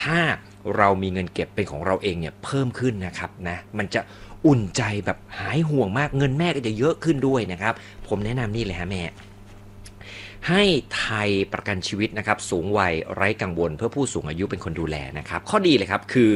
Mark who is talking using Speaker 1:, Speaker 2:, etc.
Speaker 1: ถ้าเรามีเงินเก็บเป็นของเราเองเนี่ยเพิ่มขึ้นนะครับนะมันจะอุ่นใจแบบหายห่วงมากเงินแม่ก็จะเยอะขึ้นด้วยนะครับผมแนะนำนี่เลยฮะแม่ให้ไทยประกันชีวิตนะครับสูงวัยไร้กังวลเพื่อผู้สูงอายุเป็นคนดูแลนะครับข้อดีเลยครับคือ